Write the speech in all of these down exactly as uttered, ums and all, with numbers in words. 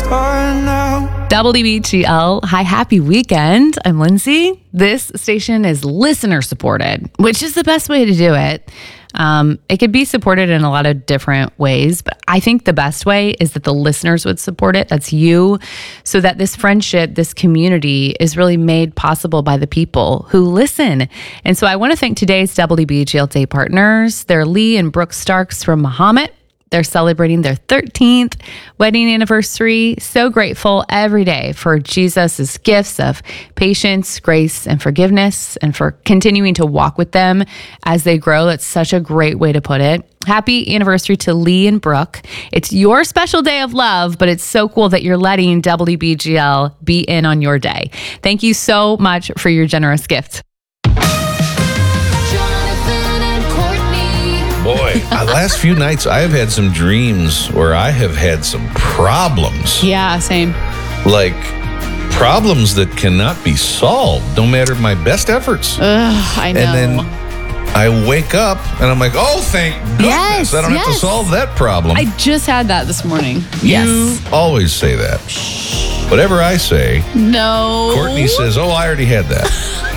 apart now. W B G L, hi, happy weekend. I'm Lindsay. This station is listener supported, which is the best way to do it. Um, it could be supported in a lot of different ways, but I think the best way is that the listeners would support it. That's you. So that this friendship, this community is really made possible by the people who listen. And so I want to thank today's W B G L Day partners. They're Lee and Brooke Starks from Mahomet. They're celebrating their thirteenth wedding anniversary. So grateful every day for Jesus' gifts of patience, grace, and forgiveness, and for continuing to walk with them as they grow. That's such a great way to put it. Happy anniversary to Lee and Brooke. It's your special day of love, but it's so cool that you're letting W B G L be in on your day. Thank you so much for your generous gift. Boy, the last few nights I have had some dreams where I have had some problems. Yeah, same. Like problems that cannot be solved, no matter my best efforts. Ugh, I know. And then I wake up and I'm like, oh, thank goodness. Yes, I don't yes. have to solve that problem. I just had that this morning. You Yes. always say that. Whatever I say, No. Courtney says, oh, I already had that.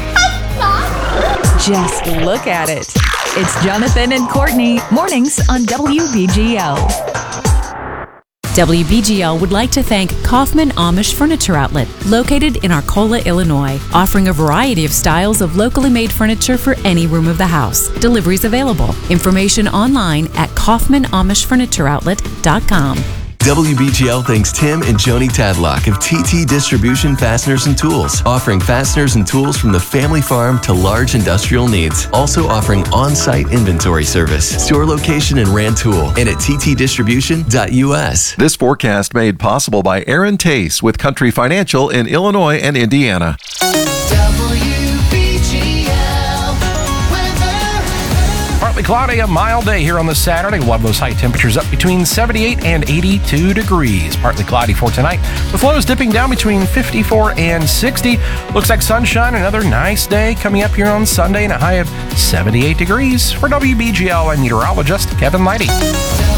Just look at it. It's Jonathan and Courtney, mornings on W B G L. W B G L would like to thank Kaufman Amish Furniture Outlet, located in Arcola, Illinois, offering a variety of styles of locally made furniture for any room of the house. Deliveries available. Information online at kaufman amish furniture outlet dot com. W B G L thanks Tim and Joni Tadlock of T T Distribution Fasteners and Tools, offering fasteners and tools from the family farm to large industrial needs. Also offering on-site inventory service. Store location in Rantoul and at t t distribution dot u s. This forecast made possible by Aaron Tace with Country Financial in Illinois and Indiana. Partly cloudy, a mild day here on this Saturday. We'll have those high temperatures up between seventy-eight and eighty-two degrees. Partly cloudy for tonight, with lows dipping down between fifty-four and sixty. Looks like sunshine, another nice day coming up here on Sunday, and a high of seventy-eight degrees. For W B G L, I'm meteorologist Kevin Lighty.